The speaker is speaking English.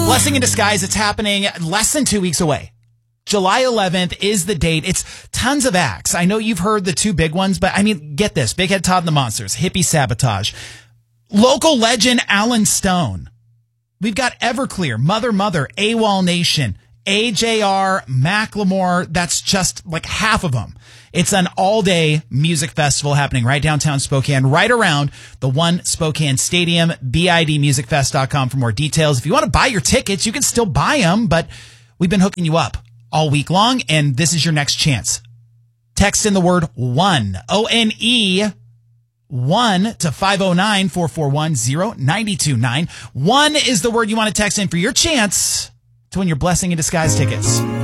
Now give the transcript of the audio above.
Blessing in Disguise, it's happening less than 2 weeks away. July 11th is the date. It's tons of acts. I know you've heard the two big ones, but I mean, get this. Big Head Todd and the Monsters, Hippie Sabotage, local legend Alan Stone. We've got Everclear, Mother, AWOL Nation, AJR, Macklemore. That's just like half of them. It's an all-day music festival happening right downtown Spokane, right around the One Spokane Stadium. BIDmusicfest.com for more details. If you want to buy your tickets, you can still buy them, but we've been hooking you up all week long, and this is your next chance. Text in the word ONE, O-N-E, 1 to 509-441-0929. One is the word you want to text in for your chance to win your Blessing in Disguise tickets.